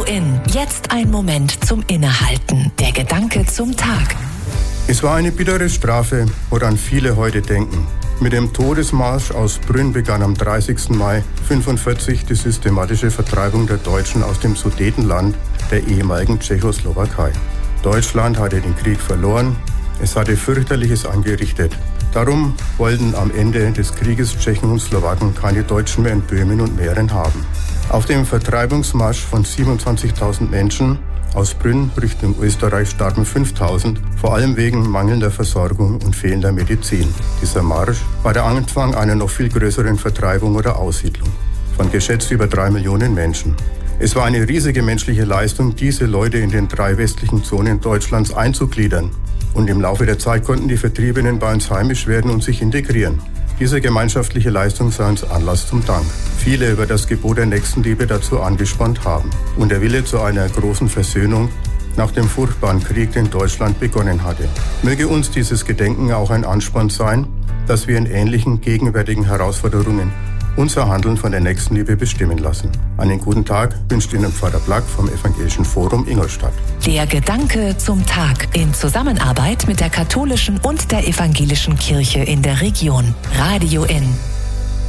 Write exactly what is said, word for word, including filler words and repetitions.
In. Jetzt ein Moment zum Innehalten. Der Gedanke zum Tag. Es war eine bittere Strafe, woran viele heute denken. Mit dem Todesmarsch aus Brünn begann am dreißigsten Mai fünfundvierzig die systematische Vertreibung der Deutschen aus dem Sudetenland der ehemaligen Tschechoslowakei. Deutschland hatte den Krieg verloren, es hatte fürchterliches angerichtet. Darum wollten am Ende des Krieges Tschechen und Slowaken keine Deutschen mehr in Böhmen und Mähren haben. Auf dem Vertreibungsmarsch von siebenundzwanzigtausend Menschen aus Brünn Richtung Österreich starben fünftausend, vor allem wegen mangelnder Versorgung und fehlender Medizin. Dieser Marsch war der Anfang einer noch viel größeren Vertreibung oder Aussiedlung von geschätzt über drei Millionen Menschen. Es war eine riesige menschliche Leistung, diese Leute in den drei westlichen Zonen Deutschlands einzugliedern. Und im Laufe der Zeit konnten die Vertriebenen bei uns heimisch werden und sich integrieren. Diese gemeinschaftliche Leistung sei uns Anlass zum Dank. Viele über das Gebot der Nächstenliebe dazu angespornt haben. Und der Wille zu einer großen Versöhnung nach dem furchtbaren Krieg, den Deutschland begonnen hatte. Möge uns dieses Gedenken auch ein Ansporn sein, dass wir in ähnlichen gegenwärtigen Herausforderungen unser Handeln von der Nächstenliebe bestimmen lassen. Einen guten Tag wünscht Ihnen Pfarrer Black vom Evangelischen Forum Ingolstadt. Der Gedanke zum Tag in Zusammenarbeit mit der katholischen und der evangelischen Kirche in der Region. Radio In.